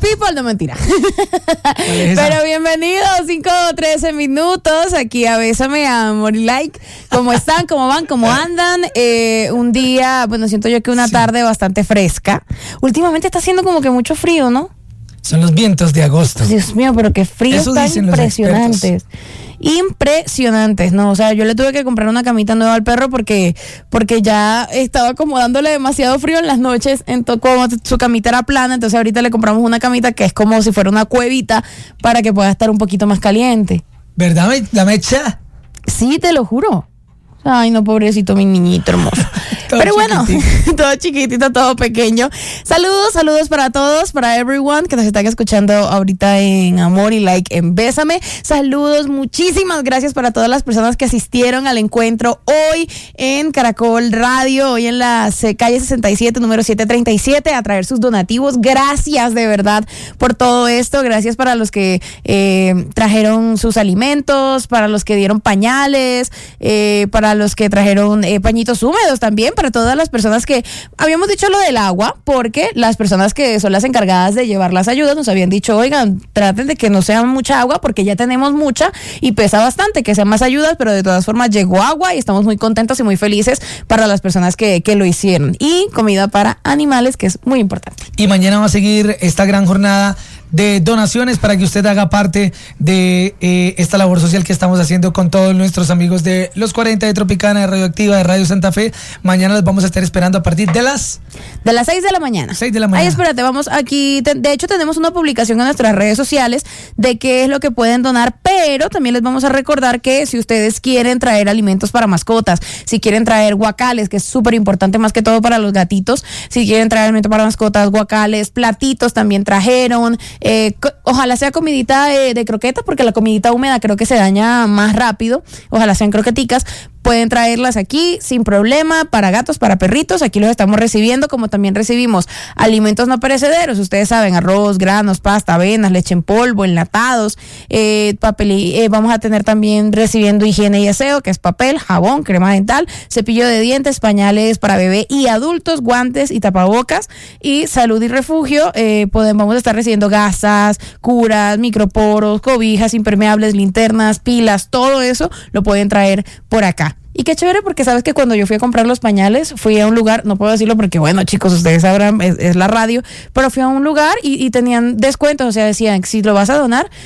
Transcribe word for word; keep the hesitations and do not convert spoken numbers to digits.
people, no mentira. Pero bienvenidos, cinco trece minutos, aquí a Bésame, a Amor y Like. ¿Cómo están? ¿Cómo van? ¿Cómo andan? Eh, un día, bueno, siento yo que una sí. tarde bastante fresca. Últimamente está haciendo como que mucho frío, ¿no? Son los vientos de agosto. Dios mío, pero qué fríos tan impresionantes. Impresionantes, ¿no? O sea, yo le tuve que comprar una camita nueva al perro porque, porque ya estaba como dándole demasiado frío en las noches, entonces como su camita era plana, entonces ahorita le compramos una camita que es como si fuera una cuevita para que pueda estar un poquito más caliente. ¿Verdad, la mecha? Sí, te lo juro. Ay, no, pobrecito, mi niñito hermoso. Pero bueno, todo chiquitito, todo pequeño. Saludos, saludos para todos, para everyone que nos están escuchando ahorita en Amor y Like en Bésame. Saludos, muchísimas gracias para todas las personas que asistieron al encuentro hoy en Caracol Radio, hoy en la calle sesenta y siete, número setecientos treinta y siete, a traer sus donativos. Gracias de verdad por todo esto. Gracias para los que eh, trajeron sus alimentos, para los que dieron pañales, eh, para los que trajeron eh, pañitos húmedos también, para todas las personas que habíamos dicho lo del agua, porque las personas que son las encargadas de llevar las ayudas nos habían dicho, oigan, traten de que no sea mucha agua porque ya tenemos mucha y pesa bastante, que sean más ayudas, pero de todas formas llegó agua y estamos muy contentos y muy felices para las personas que, que lo hicieron. Y comida para animales, que es muy importante. Y mañana va a seguir esta gran jornada de donaciones para que usted haga parte de eh, esta labor social que estamos haciendo con todos nuestros amigos de los cuarenta de Tropicana, de Radioactiva, de Radio Santa Fe. Mañana los vamos a estar esperando a partir de las... De las seis de la mañana. seis de la mañana. Ay, espérate, vamos aquí. Te, de hecho, tenemos una publicación en nuestras redes sociales de qué es lo que pueden donar, pero también les vamos a recordar que si ustedes quieren traer alimentos para mascotas, si quieren traer guacales, que es súper importante más que todo para los gatitos, si quieren traer alimentos para mascotas, guacales, platitos también trajeron. Eh, co- ojalá sea comidita de, de croquetas, porque la comidita húmeda creo que se daña más rápido. Ojalá sean croqueticas. Pueden traerlas aquí sin problema, para gatos, para perritos. Aquí los estamos recibiendo, como también recibimos alimentos no perecederos. Ustedes saben, arroz, granos, pasta, avenas, leche en polvo, enlatados, eh, papel y, eh, vamos a tener también recibiendo higiene y aseo, que es papel, jabón, crema dental, cepillo de dientes, pañales para bebé y adultos, guantes y tapabocas. Y salud y refugio, eh, podemos, vamos a estar recibiendo gasas, curas, microporos, cobijas impermeables, linternas, pilas, todo eso lo pueden traer por acá. Y qué chévere, porque sabes que cuando yo fui a comprar los pañales, fui a un lugar, no puedo decirlo porque bueno, chicos, ustedes sabrán, es, es la radio, pero fui a un lugar y, y tenían descuentos, o sea, decían, si lo vas a donar,